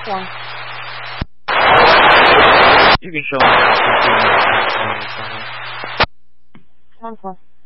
one. You can show me how to do it. 10-4.